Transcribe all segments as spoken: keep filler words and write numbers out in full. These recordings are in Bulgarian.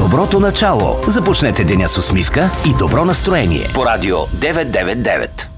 Доброто начало. Започнете деня с усмивка и добро настроение по радио деветsto девет и девет.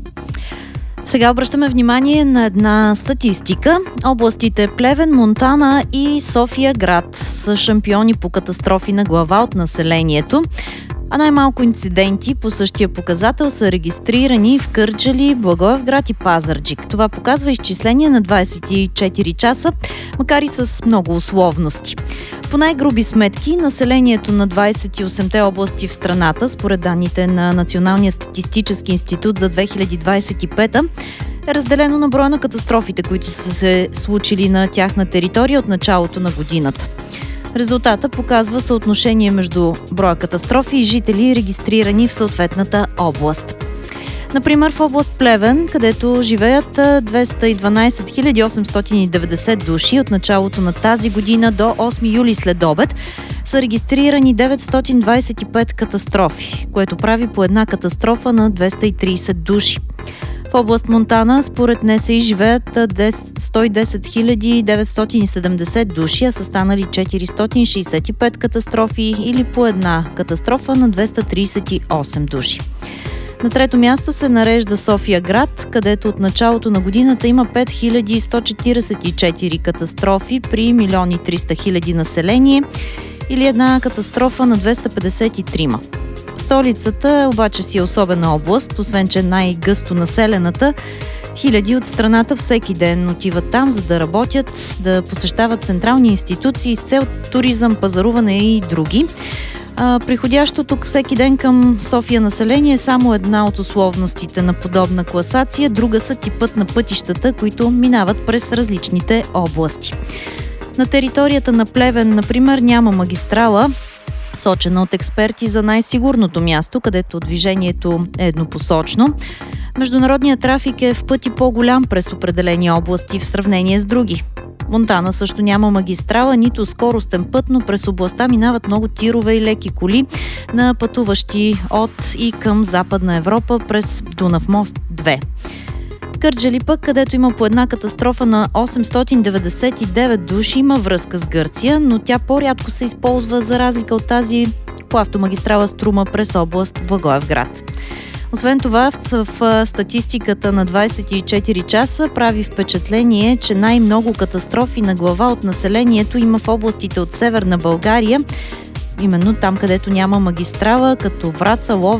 Сега обръщаме внимание на една статистика. Областите Плевен, Монтана и София град са шампиони по катастрофи на глава от населението. А най-малко инциденти по същия показател са регистрирани в Кърджали, Благоевград и Пазарджик. Това показва изчисление на двадесет и четири часа, макар и с много условности. По най-груби сметки, населението на двадесет и осемте области в страната, според данните на Националния статистически институт за две хиляди двадесет и пета, е разделено на броя на катастрофите, които са се случили на тяхна територия от началото на годината. Резултата показва съотношение между броя катастрофи и жители, регистрирани в съответната област. Например, в област Плевен, където живеят двеста и дванадесет хиляди осемстотин и деветдесет души от началото на тази година до осми юли след обед, са регистрирани деветстотин двадесет и пет катастрофи, което прави по една катастрофа на двеста и тридесет души. В област Монтана, според НСИ, живеят сто и десет хиляди деветстотин и седемдесет души, а са станали четиристотин шестдесет и пет катастрофи или по една катастрофа на двеста тридесет и осем души. На трето място се нарежда София град, където от началото на годината има пет хиляди сто четиридесет и четири катастрофи при милион и триста хиляди население или една катастрофа на двеста петдесет и три. Столицата обаче си е особена област, освен че най-гъсто населената. Хиляди от страната всеки ден отиват там, за да работят, да посещават централни институции с цел туризъм, пазаруване и други. А, приходящо тук всеки ден към София население е само една от условностите на подобна класация, друга са типът на пътищата, които минават през различните области. На територията на Плевен, например, няма магистрала, сочена от експерти за най-сигурното място, където движението е еднопосочно. Международният трафик е в пъти по-голям през определени области в сравнение с други. Монтана също няма магистрала, нито скоростен път, но през областта минават много тирове и леки коли на пътуващи от и към Западна Европа през Дунав мост две. Кърджали пък, където има по една катастрофа на осемстотин деветдесет и девет души, има връзка с Гърция, но тя по-рядко се използва за разлика от тази по автомагистрала Струма през област Благоевград. Освен това, в, в статистиката на двадесет и четири часа прави впечатление, че най-много катастрофи на глава от населението има в областите от Северна България, именно там, където няма магистрала, като Враца, Ловеч,